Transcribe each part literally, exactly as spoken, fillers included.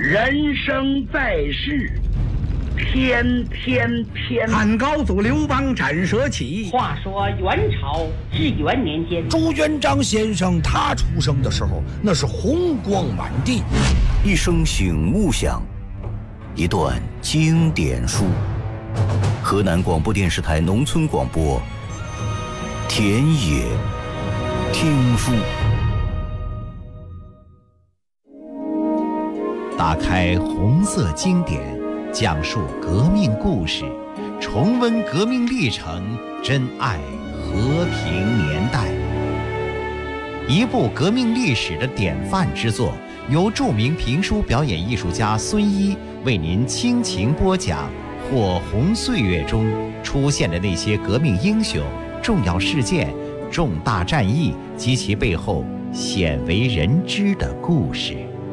人生在世，偏偏偏。 汉高祖刘邦斩蛇起。 话说元朝至元年间， 朱元璋先生他出生的时候，那是红光满地。 一声醒悟响，一段经典书。河南广播电视台农村广播，田野听书。 打开红色经典，讲述革命故事，重温革命历程，珍爱和平年代。一部革命历史的典范之作，由著名评书表演艺术家孙一为您倾情播讲火红岁月中出现的那些革命英雄、重要事件、重大战役及其背后鲜为人知的故事。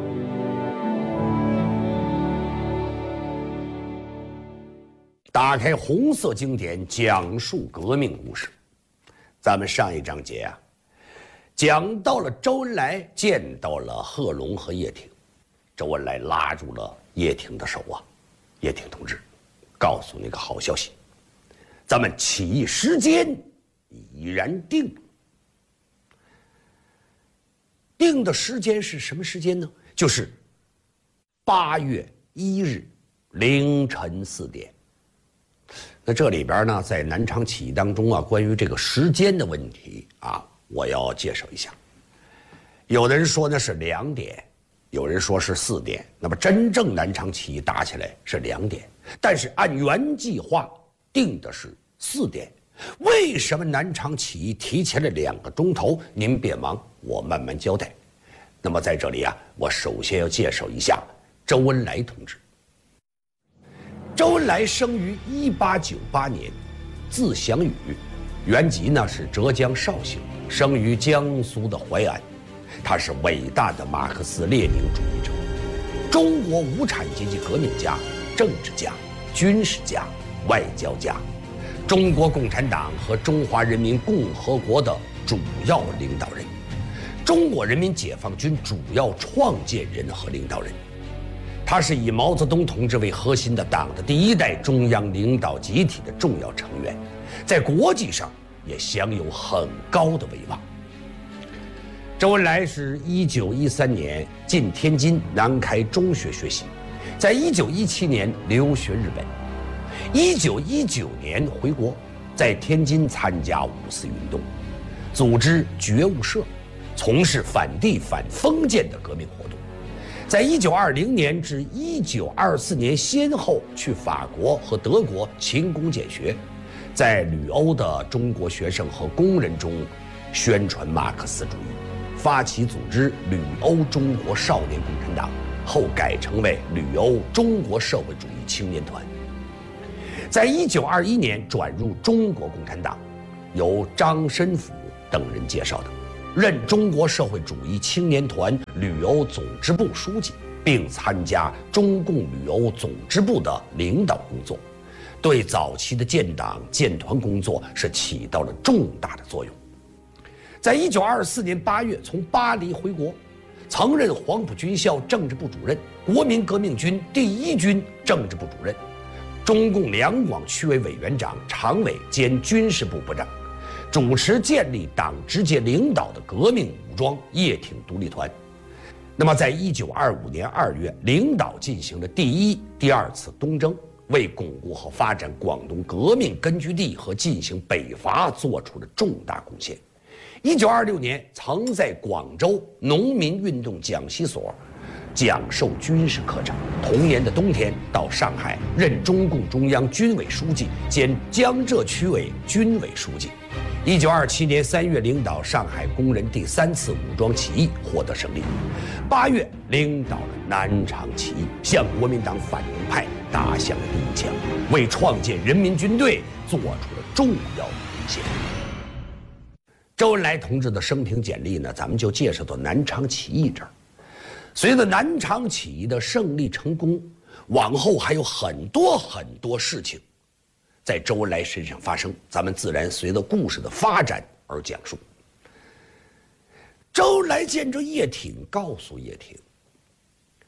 打开红色经典，讲述革命故事。咱们上一章节啊，讲到了周恩来见到了贺龙和叶挺，周恩来拉住了叶挺的手啊，叶挺同志，告诉你个好消息，咱们起义时间已然定。定的时间是什么时间呢？就是八月一日凌晨四点。那这里边呢，在南昌起义当中啊，关于这个时间的问题啊，我要介绍一下。有的人说呢是两点，有人说是四点。那么真正南昌起义打起来是两点，但是按原计划定的是四点。为什么南昌起义提前了两个钟头？您别忙，我慢慢交代。那么在这里啊，我首先要介绍一下周恩来同志。周恩来生于一八九八年，字祥宇，原籍呢是浙江绍兴，生于江苏的淮安。他是伟大的马克思列宁主义者，中国无产阶级革命家、政治家、军事家、外交家，中国共产党和中华人民共和国的主要领导人，中国人民解放军主要创建人和领导人。他是以毛泽东同志为核心的党的第一代中央领导集体的重要成员，在国际上也享有很高的威望。周恩来是一九一三年进天津南开中学学习，在一九一七年留学日本，一九一九年回国，在天津参加五四运动，组织觉悟社，从事反帝反封建的革命活动。在一九二零年至一九二四年，先后去法国和德国勤工俭学，在旅欧的中国学生和工人中宣传马克思主义，发起组织旅欧中国少年共产党，后改成为旅欧中国社会主义青年团。在一九二一年转入中国共产党，由张申府等人介绍的，任中国社会主义青年团旅欧总支部书记，并参加中共旅欧总支部的领导工作，对早期的建党建团工作是起到了重大的作用。在一九二四年八月从巴黎回国，曾任黄埔军校政治部主任、国民革命军第一军政治部主任、中共两广区委委员长、常委兼军事部部长，主持建立党直接领导的革命武装叶挺独立团。那么在一九二五年二月，领导进行了第一、第二次东征，为巩固和发展广东革命根据地和进行北伐做出了重大贡献。一九二六年，曾在广州农民运动讲习所讲授军事课程。同年的冬天，到上海任中共中央军委书记兼江浙区委军委书记。一九二七年三月，领导上海工人第三次武装起义获得胜利。八月，领导了南昌起义，向国民党反动派打响了第一枪，为创建人民军队做出了重要的贡献。周恩来同志的生平简历呢，咱们就介绍到南昌起义这儿。随着南昌起义的胜利成功，往后还有很多很多事情在周恩来身上发生，咱们自然随着故事的发展而讲述。周恩来见着叶挺，告诉叶挺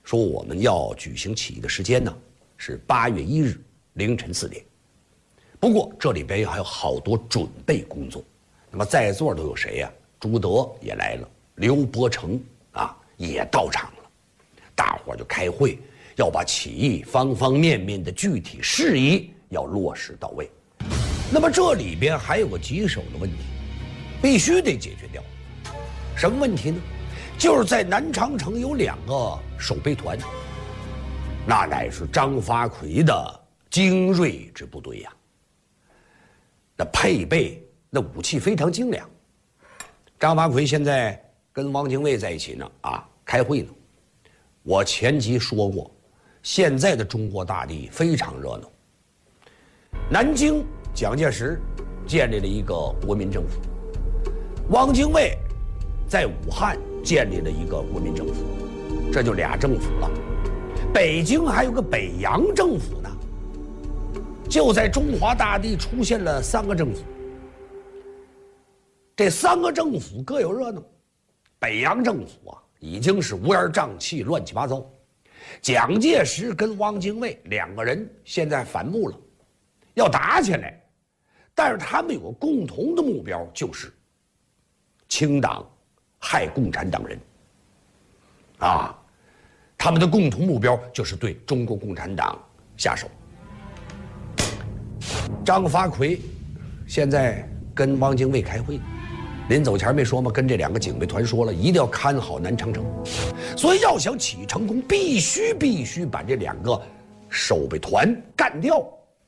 说我们要举行起义的时间呢是八月一日凌晨四点。不过这里边还有好多准备工作。那么在座都有谁呀、啊？朱德也来了，刘伯承啊也到场了，大伙儿就开会，要把起义方方面面的具体事宜要落实到位。那么这里边还有个棘手的问题，必须得解决掉。什么问题呢？就是在南长城有两个守备团，那乃是张发奎的精锐之部队呀、啊。那配备那武器非常精良。张发奎现在跟汪精卫在一起呢，啊，开会呢。我前集说过，现在的中国大地非常热闹。南京蒋介石建立了一个国民政府，汪精卫在武汉建立了一个国民政府，这就俩政府了。北京还有个北洋政府呢，就在中华大地出现了三个政府。这三个政府各有热闹，北洋政府啊已经是乌烟瘴气、乱七八糟。蒋介石跟汪精卫两个人现在反目了，要打起来，但是他们有个共同的目标，就是清党害共产党人啊，他们的共同目标就是对中国共产党下手。张发奎现在跟汪精卫开会，临走前没说吗？跟这两个警备团说了，一定要看好南长城。所以要想起义成功，必须必须把这两个守备团干掉。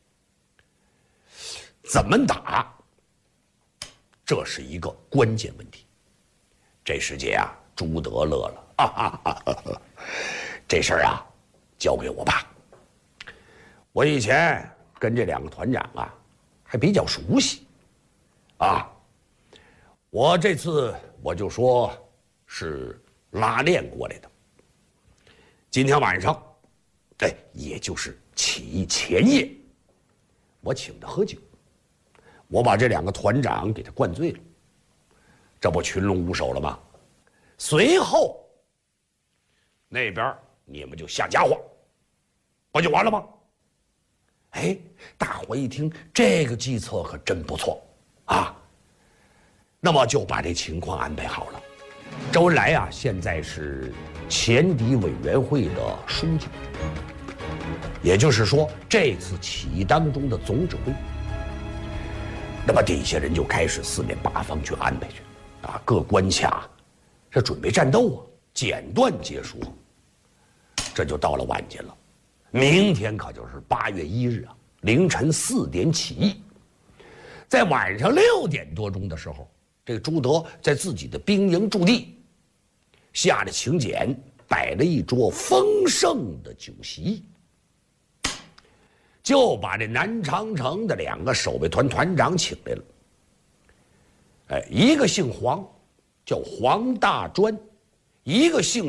怎么打？这是一个关键问题。这时节啊，朱德乐了，哈哈哈哈，这事儿啊，交给我吧。我以前跟这两个团长啊，还比较熟悉，啊。我这次我就说是拉练过来的。今天晚上，哎，也就是起义前夜，我请他喝酒，我把这两个团长给他灌醉了，这不群龙无首了吗？随后那边你们就下家伙，不就完了吗？哎，大伙一听这个计策可真不错啊！那么就把这情况安排好了。周恩来啊，现在是前敌委员会的书记，也就是说这次起义当中的总指挥。那么底下人就开始四面八方去安排去，啊，各关卡这准备战斗啊，简短结束。这就到了晚间了，明天可就是八月一日啊，凌晨四点起义。在晚上六点多钟的时候，这个朱德在自己的兵营驻地下了请柬，摆了一桌丰盛的酒席，就把这南长城的两个守备团团长请来了。哎，一个姓黄，叫黄大专；一个姓